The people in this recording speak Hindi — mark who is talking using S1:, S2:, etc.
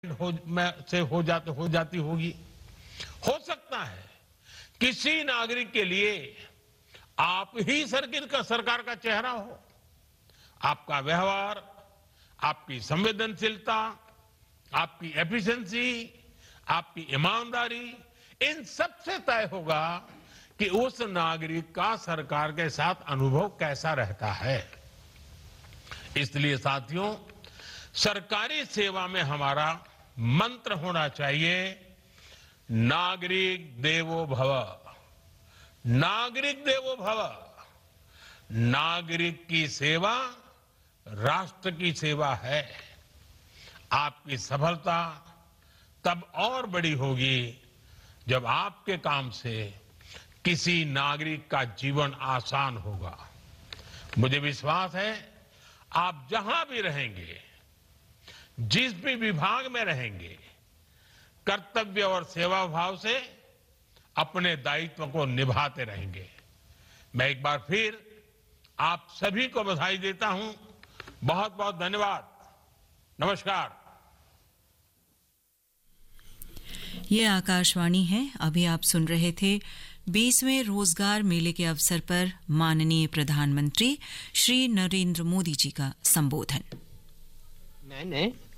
S1: हो जाती होगी। हो सकता है किसी नागरिक के लिए आप ही सरकार का चेहरा हो। आपका व्यवहार, आपकी संवेदनशीलता, आपकी एफिशिएंसी, आपकी ईमानदारी, इन सब से तय होगा कि उस नागरिक का सरकार के साथ अनुभव कैसा रहता है। इसलिए साथियों, सरकारी सेवा में हमारा मंत्र होना चाहिए, नागरिक देवो भव। नागरिक देवो भव। नागरिक की सेवा राष्ट्र की सेवा है। आपकी सफलता तब और बड़ी होगी जब आपके काम से किसी नागरिक का जीवन आसान होगा। मुझे विश्वास है आप जहां भी रहेंगे, जिस भी विभाग में रहेंगे, कर्तव्य और सेवा भाव से अपने दायित्व को निभाते रहेंगे। मैं एक बार फिर आप सभी को बधाई देता हूं। बहुत बहुत धन्यवाद। नमस्कार।
S2: ये आकाशवाणी है। अभी आप सुन रहे थे 20वें रोजगार मेले के अवसर पर माननीय प्रधानमंत्री श्री नरेंद्र मोदी जी का संबोधन।
S3: मैंने